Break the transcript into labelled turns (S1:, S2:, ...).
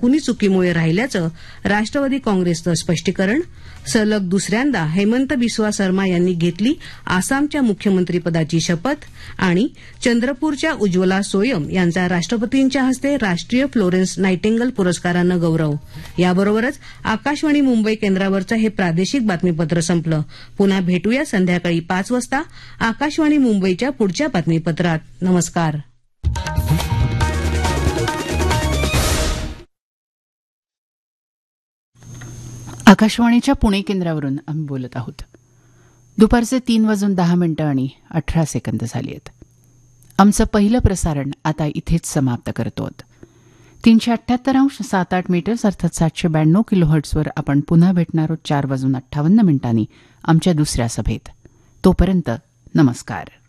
S1: शकुनी चुकीमुळे राहिल्याचं राष्ट्रवादी काँग्रेसचं स्पष्टीकरण. सलग दुसऱ्यांदा हेमंत बिस्वा शर्मा यांनी घेतली आसामच्या मुख्यमंत्रीपदाची शपथ. आणि चंद्रपूरच्या उज्ज्वला सोयम यांचा राष्ट्रपतींच्या हस्ते राष्ट्रीय फ्लोरेन्स नायटिंगल पुरस्कारानं गौरव. याबरोबरच आकाशवाणी मुंबई केंद्रावरचं हे प्रादेशिक बातमीपत्र संपलं. पुन्हा भेटूया संध्याकाळी 5 वाजता आकाशवाणी मुंबईच्या पुढच्या बातमीपत्रात. नमस्कार.
S2: आकाशवाणीच्या पुणे केंद्रावरून आम्ही बोलत आहोत. दुपारचे 3:10 आणि 18 सेकंद झाली आहेत. आमचं पहिलं प्रसारण आता इथेच समाप्त करतो. 378.78 मीटर्स अर्थात 792 किलोहर्ट्झवर आपण पुन्हा भेटणार आहोत 4:58 आमच्या दुसऱ्या सभेत. तोपर्यंत नमस्कार.